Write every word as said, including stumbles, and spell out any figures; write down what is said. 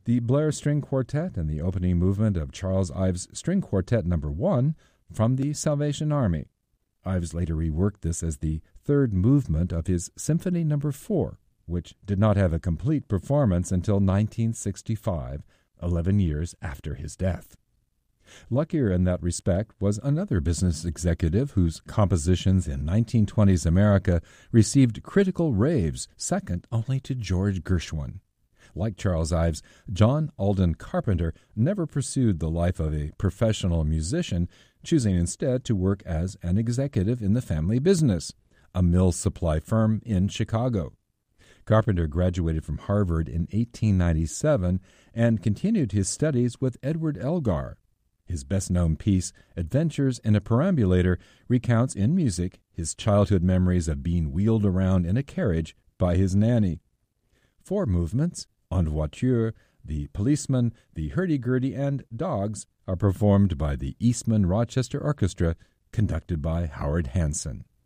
the Blair String Quartet and the opening movement of Charles Ives String Quartet Number One from the Salvation Army. Ives later reworked this as the third movement of his Symphony Number Four, which did not have a complete performance until nineteen sixty-five, eleven years after his death. Luckier in that respect was another business executive whose compositions in nineteen twenties America received critical raves, second only to George Gershwin. Like Charles Ives, John Alden Carpenter never pursued the life of a professional musician, choosing instead to work as an executive in the family business, a mill supply firm in Chicago. Carpenter graduated from Harvard in eighteen ninety-seven and continued his studies with Edward Elgar. His best-known piece, Adventures in a Perambulator, recounts in music his childhood memories of being wheeled around in a carriage by his nanny. Four movements, En Voiture, The Policeman, The Hurdy-Gurdy, and Dogs, are performed by the Eastman Rochester Orchestra, conducted by Howard Hanson.